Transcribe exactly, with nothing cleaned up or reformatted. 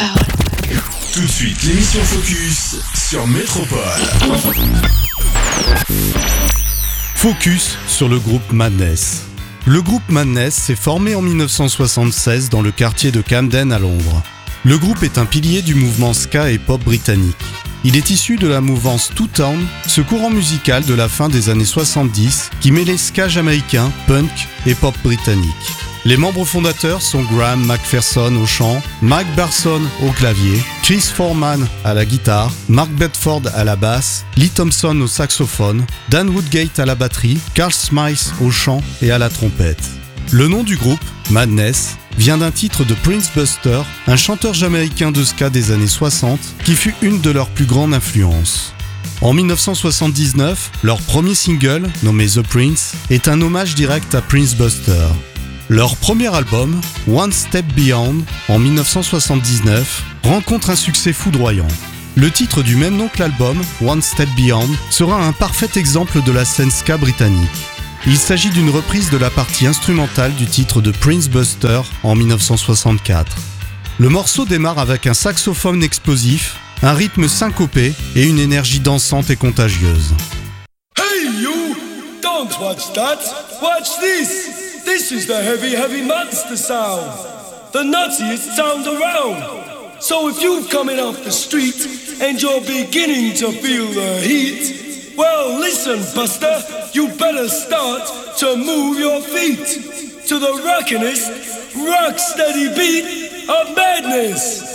Power. Tout de suite, l'émission Focus sur Métropole. Focus sur le groupe Madness. Le groupe Madness s'est formé en dix-neuf cent soixante-seize dans le quartier de Camden à Londres. Le groupe est un pilier du mouvement ska et pop britannique. Il est issu de la mouvance Two Town, ce courant musical de la fin des années soixante-dix qui mêlait ska jamaïcain, punk et pop britannique. Les membres fondateurs sont Graham McPherson au chant, Mike Barson au clavier, Chris Foreman à la guitare, Mark Bedford à la basse, Lee Thompson au saxophone, Dan Woodgate à la batterie, Carl Smythe au chant et à la trompette. Le nom du groupe, Madness, vient d'un titre de Prince Buster, un chanteur jamaïcain de ska des années soixante qui fut une de leurs plus grandes influences. En dix-neuf cent soixante-dix-neuf, leur premier single, nommé The Prince, est un hommage direct à Prince Buster. Leur premier album, One Step Beyond, en dix-neuf cent soixante-dix-neuf, rencontre un succès foudroyant. Le titre du même nom que l'album, One Step Beyond, sera un parfait exemple de la scène ska britannique. Il s'agit d'une reprise de la partie instrumentale du titre de Prince Buster en dix-neuf cent soixante-quatre. Le morceau démarre avec un saxophone explosif, un rythme syncopé et une énergie dansante et contagieuse. Hey you! Don't watch that! Watch this! This is the heavy, heavy monster sound! The nuttiest sound around! So if you're coming off the street and you're beginning to feel the heat, well listen Buster, you better start to move your feet to the rockinest, rock steady beat of madness!